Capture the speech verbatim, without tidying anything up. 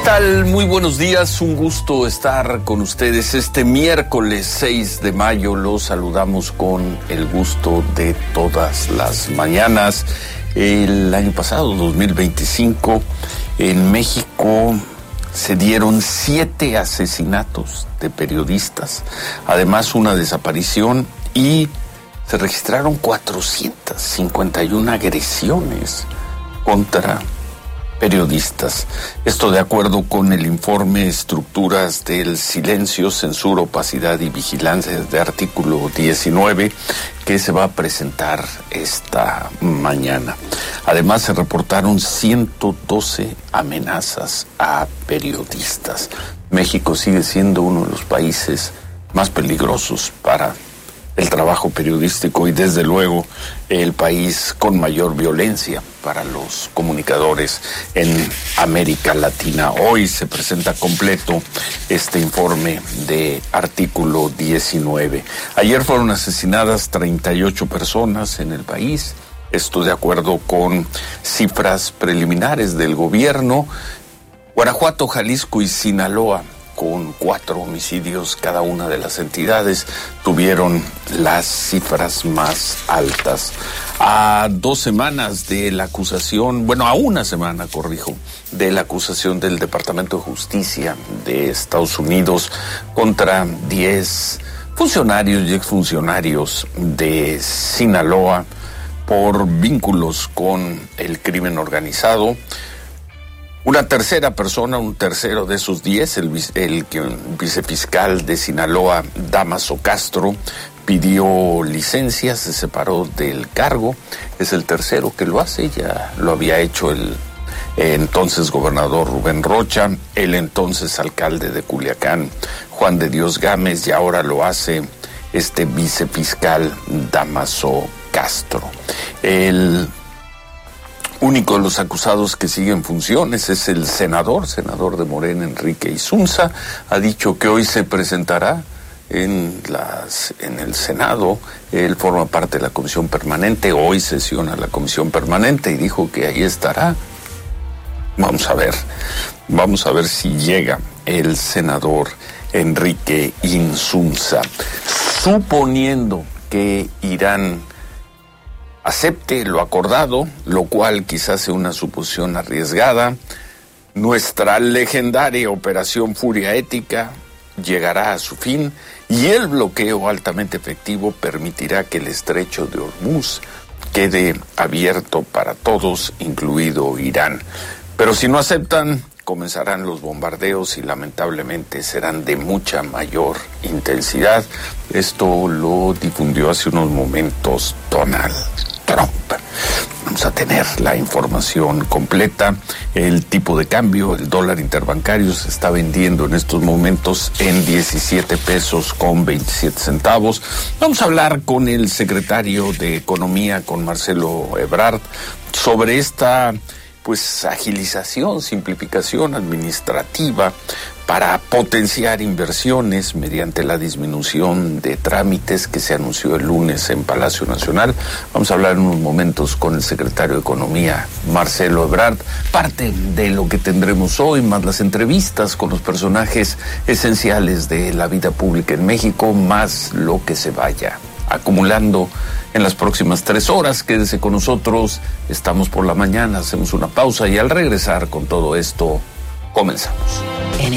tal? Muy buenos días, un gusto estar con ustedes. Este miércoles seis de mayo los saludamos con el gusto de todas las mañanas. El año pasado, dos mil veinticinco, en México se dieron siete asesinatos de periodistas, además una desaparición, y se registraron cuatrocientas cincuenta y una agresiones contra periodistas. Esto de acuerdo con el informe Estructuras del Silencio, Censura, Opacidad y Vigilancia de Artículo diecinueve, que se va a presentar esta mañana. Además, se reportaron ciento doce amenazas a periodistas. México sigue siendo uno de los países más peligrosos para el trabajo periodístico y desde luego el país con mayor violencia para los comunicadores en América Latina. Hoy se presenta completo este informe de Artículo diecinueve. Ayer fueron asesinadas treinta y ocho personas en el país, esto de acuerdo con cifras preliminares del gobierno. Guanajuato, Jalisco y Sinaloa, con cuatro homicidios cada una de las entidades, tuvieron las cifras más altas. A dos semanas de la acusación, bueno, a una semana, corrijo, de la acusación del Departamento de Justicia de Estados Unidos contra diez funcionarios y exfuncionarios de Sinaloa por vínculos con el crimen organizado. Una tercera persona, un tercero de esos diez, el, el, el vicefiscal de Sinaloa, Dámaso Castro, pidió licencia, se separó del cargo. Es el tercero que lo hace, ya lo había hecho el eh, entonces gobernador Rubén Rocha, el entonces alcalde de Culiacán, Juan de Dios Gámez, y ahora lo hace este vicefiscal Dámaso Castro. El único de los acusados que sigue en funciones es el senador, senador de Morena, Enrique Insunza. Ha dicho que hoy se presentará en las en el Senado. Él forma parte de la comisión permanente, hoy sesiona la comisión permanente y dijo que ahí estará. Vamos a ver, vamos a ver si llega el senador Enrique Insunza. Suponiendo que Irán acepte lo acordado, lo cual quizás sea una suposición arriesgada, nuestra legendaria Operación Furia Ética llegará a su fin y el bloqueo altamente efectivo permitirá que el estrecho de Hormuz quede abierto para todos, incluido Irán. Pero si no aceptan, comenzarán los bombardeos y lamentablemente serán de mucha mayor intensidad. Esto lo difundió hace unos momentos Donald Trump. Vamos a tener la información completa. El tipo de cambio, el dólar interbancario, se está vendiendo en estos momentos en diecisiete pesos con veintisiete centavos. Vamos a hablar con el secretario de Economía, con Marcelo Ebrard, sobre esta pues agilización, simplificación administrativa para potenciar inversiones mediante la disminución de trámites que se anunció el lunes en Palacio Nacional. Vamos a hablar en unos momentos con el secretario de Economía, Marcelo Ebrard. Parte de lo que tendremos hoy, más las entrevistas con los personajes esenciales de la vida pública en México, más lo que se vaya acumulando en las próximas tres horas. Quédese con nosotros, estamos por la mañana, hacemos una pausa y al regresar con todo esto, comenzamos.